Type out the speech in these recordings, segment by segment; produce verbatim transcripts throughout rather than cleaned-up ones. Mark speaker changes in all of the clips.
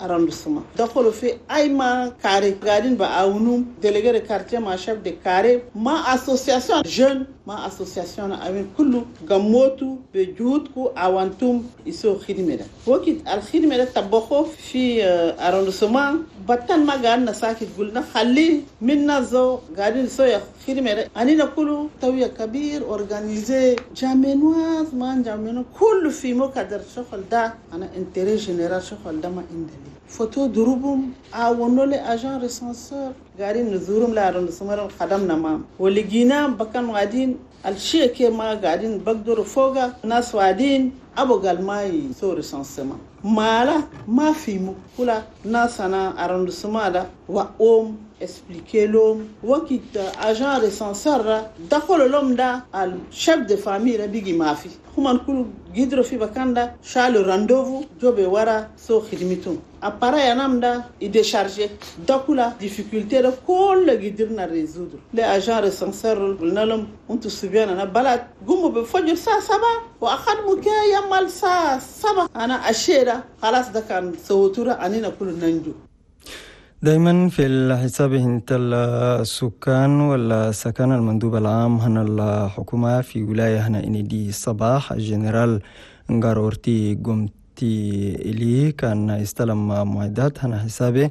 Speaker 1: arrondissement دخلوا في أي ما كاري قاعدين بعاونهم délégué de quartier ما chef de carré ما association jeune ما association أمين كله جموتو بجهودكو عوانتم يسوي خدمة وقت الخدمة تبخو في arrondissement بطن ما قاعدنا ساكت قلنا خلي منا زو قاعدين يسوي خدمة أنينا كله توية كبير organiser جامينواز ما جامينو كله في مقدر شغل ده أنا انتري جنرال شغل ده ما عندي فوتو دروبهم عاونوا لي اجان ريسانسور قاعدين نزورهم لارندسمر خدمنا ما ولقينا بكان قاعدين الشيء كما قاعدين بقدروا فوقا ناس قاعدين ابو قال ما يسوي ريسانسما مالا ما في مكولا ناس انا ارندسمر واوم expliquer l'homme وقت agent recenseur دخل l'homme ده الشيف de famille بيجي ما في هم نقول قدروا في بكان ده شالوا راندوفو جوبي ورا سو خدمتهم appareil انام ده يديشارجي دكولا difficulté ده كل قدرنا ريزودر لي agent recenseur قلنا لهم انتوا سبيان انا بلد قوموا بفجر الساعه سبعة واخدموا كي يمال الساعه سبعة انا اشيره خلاص ده كان سوتوره اننا كل ننجو.
Speaker 2: دائما في الحساب انت السكان ولا سكان المندوب العام هنا الحكومة في ولاية هنا إني دي صباح الجنرال نغارورتي قمتي إلي كان يستلم معدات هنا حسابي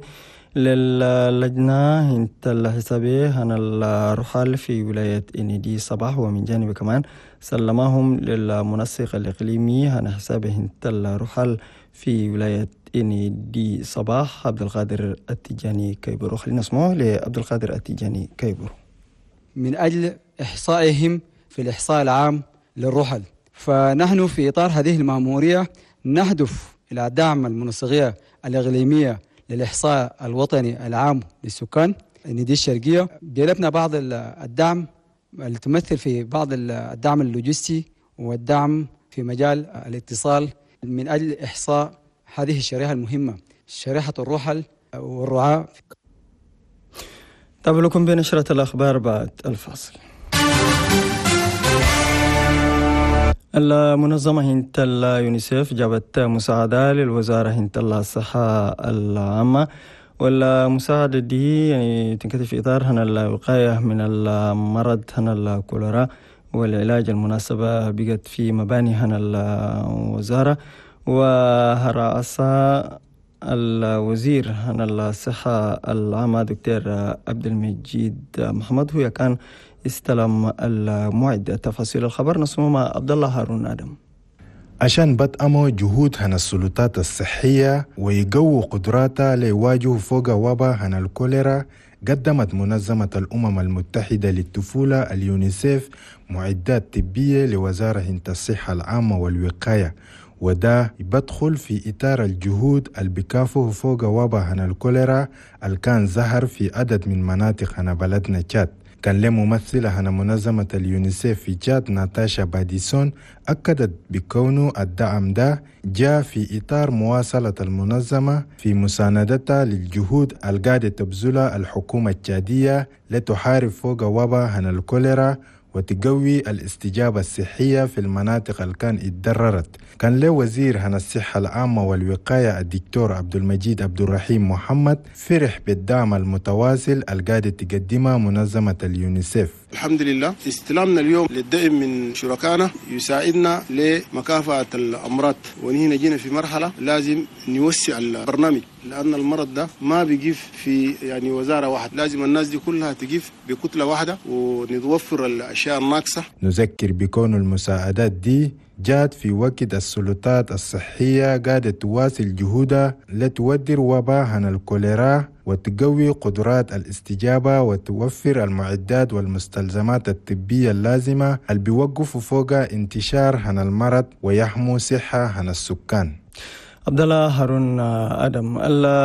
Speaker 2: للجنة انت الحسابي هنا الرحال في ولاية إني دي صباح ومن جانب كمان سلمهم للمنسق الإقليمي هنا حسابي انت الرحال في ولاية إني دي صباح عبد القادر التجاني كيبرو. خلينا نسمعه لعبد القادر التجاني كيبرو.
Speaker 3: من أجل إحصائهم في الإحصاء العام للرحل، فنحن في إطار هذه المأمورية نهدف إلى دعم المنسقية الإقليمية للإحصاء الوطني العام للسكان إني دي الشرقية. جلبنا بعض الدعم اللي تمثل في بعض الدعم اللوجستي والدعم في مجال الاتصال من أجل إحصاء هذه الشريحة المهمة، شريحة الرحل والرعاة.
Speaker 2: طب لكم بنشرة الأخبار بعد الفاصل. المنظمة هنت اليونيسيف جابت مساعدة للوزارة هنت الصحة العامة، والمساعدة دي يعني تنكتب في إطار هنا الوقاية من المرض هنا الكوليرا والعلاج المناسبة بقت في مباني هنا الوزارة. ورأسها الوزير عن الصحة العامة دكتور عبد المجيد محمد هو كان استلم المعدة. تفاصيل الخبر نسمع مع عبد الله هارون آدم.
Speaker 4: عشان بدأموا جهود هنا السلطات الصحية ويقووا قدراتها ليواجهوا فوق وباء هنا الكوليرا، قدمت منظمة الأمم المتحدة للطفولة اليونيسيف معدات طبية لوزارة هنت الصحة العامة والوقاية، وده بدخل في إطار الجهود اللي بكافه فوق وباء هنا الكوليرا اللي كان ظهر في عدد من مناطق هنا بلدنا تشاد. كان له ممثلة هنا منظمة اليونيسيف في تشاد ناتاشا باديسون أكدت بكونه الدعم ده جاء في إطار مواصلة المنظمة في مساندتها للجهود القاعدة تبذلها الحكومة التشادية لتحارب فوق وباء هنا الكوليرا وتقوي الاستجابة الصحية في المناطق اللي كان اتضررت. كان له وزير هنا الصحة العامة والوقاية الدكتور عبد المجيد عبد الرحيم محمد فرح بالدعم المتواصل القاعدة تقدمها منظمة اليونيسيف.
Speaker 5: الحمد لله استلامنا اليوم للدعم من شركائنا يساعدنا لمكافحة الأمراض، ونحن جينا في مرحلة لازم نوسع البرنامج لأن المرض ده ما بيقف في يعني وزارة واحدة، لازم الناس دي كلها تقف بكتلة واحدة ونتوفر الأشياء الناقصة.
Speaker 4: نذكر بكون المساعدات دي جاءت في وقت السلطات الصحية قاعدة تواصل جهودها لتودر وباء هنا الكوليرا وتقوي قدرات الاستجابة وتوفر المعدات والمستلزمات الطبية اللازمة اللي بيوقفوا فوق انتشار هنا المرض ويحموا صحة هنا السكان.
Speaker 2: عبد الله هارون آدم.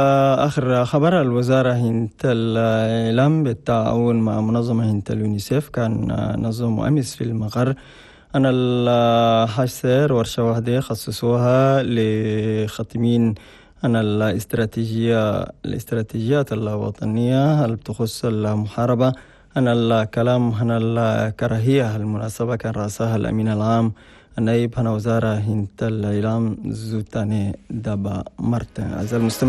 Speaker 2: آخر خبر الوزارة هنت الإعلام بالتعاون مع منظمة هنت اليونيسيف كان نظم أمس في المغر أن الحاسر ورشة واحدة خصصوها لخاتمين أن الاستراتيجية الاستراتيجيات الوطنية اللي بتخص المحاربة أن الكلام عن الكراهية. المناسبة كان رأسها الأمين العام النائب هنا وزارة هنت الإعلام زوتاني دابا مرتين. أعزائي المستمعين